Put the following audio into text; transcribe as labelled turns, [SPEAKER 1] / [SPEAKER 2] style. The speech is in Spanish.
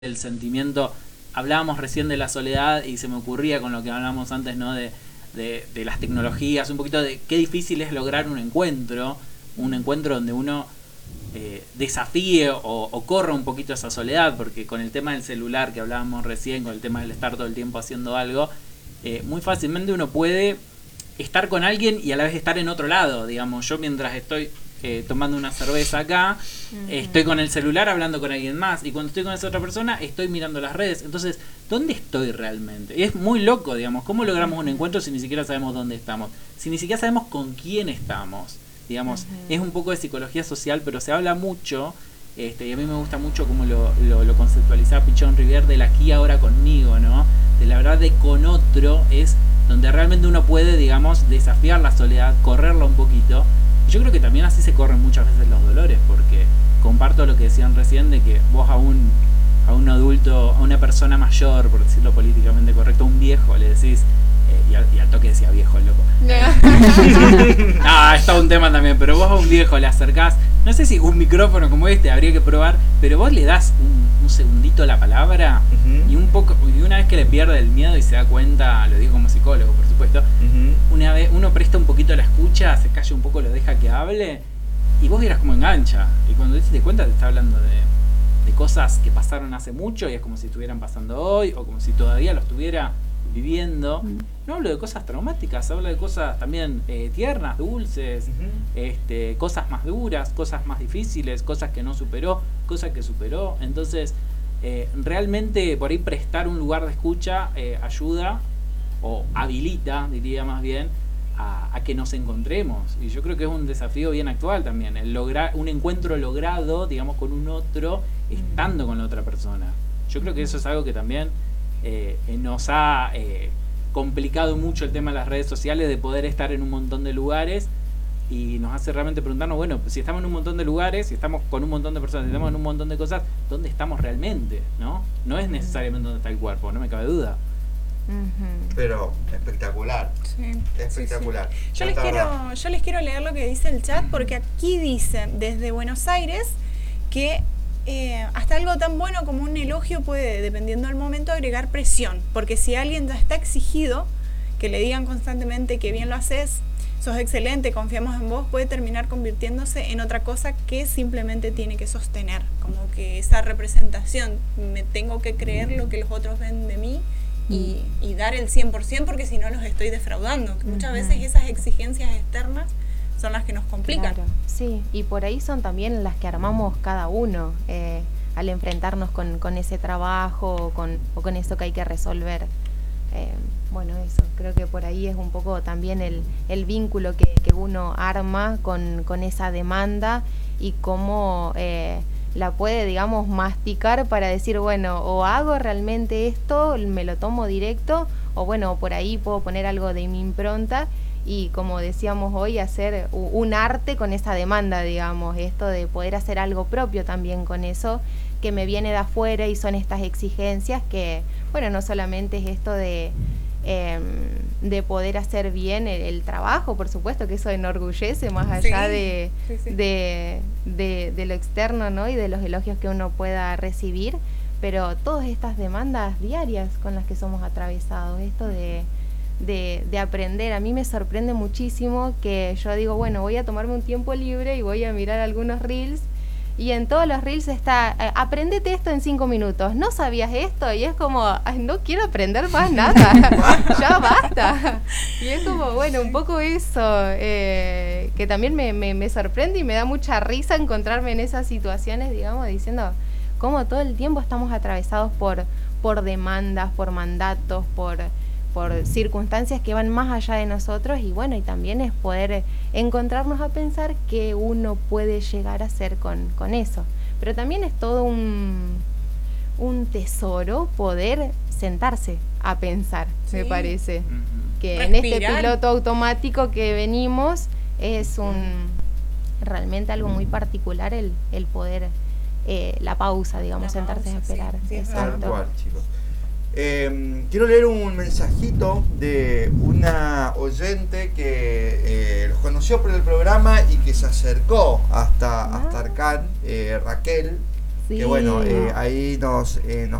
[SPEAKER 1] el sentimiento. Hablábamos recién de la soledad y se me ocurría con lo que hablábamos antes, ¿no? De las tecnologías, un poquito de qué difícil es lograr un encuentro donde uno desafíe o corra un poquito esa soledad, porque con el tema del celular que hablábamos recién, con el tema del estar todo el tiempo haciendo algo, muy fácilmente uno puede estar con alguien y a la vez estar en otro lado, digamos. Yo mientras estoy tomando una cerveza acá, estoy con el celular hablando con alguien más, y cuando estoy con esa otra persona estoy mirando las redes. Entonces, ¿dónde estoy realmente? Y es muy loco, digamos, ¿cómo logramos un encuentro si ni siquiera sabemos dónde estamos? Si ni siquiera sabemos con quién estamos, digamos. Es un poco de psicología social, pero se habla mucho, y a mí me gusta mucho cómo lo conceptualizaba Pichón Rivière, del aquí y ahora conmigo, ¿no? De la verdad de con otro es donde realmente uno puede, digamos, desafiar la soledad, correrla un poquito. Yo creo que también así se corren muchas veces los dolores, porque comparto lo que decían recién de que vos a un adulto, a una persona mayor, por decirlo políticamente correcto, a un viejo, le decís, y al toque decía viejo el loco. Es todo un tema también, pero vos a un viejo le acercás, no sé si un micrófono como este habría que probar, pero vos le das un segundito la palabra y una vez que le pierde el miedo y se da cuenta, lo digo como psicólogo por supuesto, una vez uno presta un poquito la escucha, se calla un poco, lo deja que hable y vos vieras como engancha, y cuando te das cuenta te está hablando de cosas que pasaron hace mucho y es como si estuvieran pasando hoy o como si todavía lo estuviera viviendo. No hablo de cosas traumáticas, hablo de cosas también tiernas, dulces, cosas más duras, cosas más difíciles, cosas que no superó, cosas que superó. Entonces realmente por ahí prestar un lugar de escucha ayuda o habilita, diría más bien, a que nos encontremos. Y yo creo que es un desafío bien actual también, el lograr un encuentro logrado, digamos, con un otro, estando con la otra persona. Yo creo que eso es algo que también nos ha complicado mucho el tema de las redes sociales, de poder estar en un montón de lugares, y nos hace realmente preguntarnos, bueno, si estamos en un montón de lugares, si estamos con un montón de personas, si estamos en un montón de cosas, ¿dónde estamos realmente? No es necesariamente donde está el cuerpo, no me cabe duda.
[SPEAKER 2] Pero espectacular, espectacular.
[SPEAKER 3] Sí. Yo les quiero leer lo que dice el chat, porque aquí dice desde Buenos Aires que hasta algo tan bueno como un elogio puede, dependiendo del momento, agregar presión, porque si alguien ya está exigido, que le digan constantemente que bien lo haces, sos excelente, confiamos en vos, puede terminar convirtiéndose en otra cosa que simplemente tiene que sostener, como que esa representación, me tengo que creer lo que los otros ven de mí y dar el 100%, porque si no los estoy defraudando, que muchas veces esas exigencias externas son las que nos complican.
[SPEAKER 4] Claro, sí, y por ahí son también las que armamos cada uno al enfrentarnos con ese trabajo o con eso que hay que resolver. Bueno, eso, creo que por ahí es un poco también el vínculo que uno arma con esa demanda y cómo la puede, digamos, masticar para decir, bueno, o hago realmente esto, me lo tomo directo, o bueno, por ahí puedo poner algo de mi impronta y, como decíamos hoy, hacer un arte con esa demanda, digamos, esto de poder hacer algo propio también con eso que me viene de afuera, y son estas exigencias que, bueno, no solamente es esto de poder hacer bien el trabajo, por supuesto que eso enorgullece más allá de lo externo, ¿no? Y de los elogios que uno pueda recibir, pero todas estas demandas diarias con las que somos atravesados, esto de aprender. A mí me sorprende muchísimo que yo digo, bueno, voy a tomarme un tiempo libre y voy a mirar algunos reels, y en todos los reels está, aprendete esto en 5 minutos, ¿no sabías esto? Y es como, no quiero aprender más nada, ya basta. Y es como, bueno, un poco eso, que también me sorprende y me da mucha risa encontrarme en esas situaciones, digamos, diciendo cómo todo el tiempo estamos atravesados por demandas, por mandatos, por circunstancias que van más allá de nosotros, y bueno, y también es poder encontrarnos a pensar qué uno puede llegar a hacer con eso. Pero también es todo un tesoro poder sentarse a pensar, me parece. Que respirar. En este piloto automático que venimos es realmente algo muy particular el poder, la pausa, digamos, sentarse a esperar.
[SPEAKER 2] Exacto. Tal cual, chicos. Quiero leer un mensajito de una oyente que los conoció por el programa y que se acercó hasta Arcán, Raquel. Que bueno, ahí nos